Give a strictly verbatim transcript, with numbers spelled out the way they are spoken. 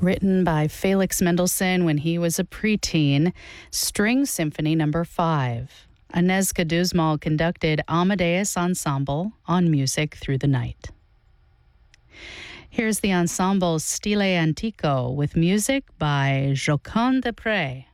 Written by Felix Mendelssohn when he was a preteen, String Symphony Number five. Agnieszka Duzmal conducted Amadeus Ensemble on Music Through the Night. Here's the ensemble Stile Antico with music by Jocond Desprez.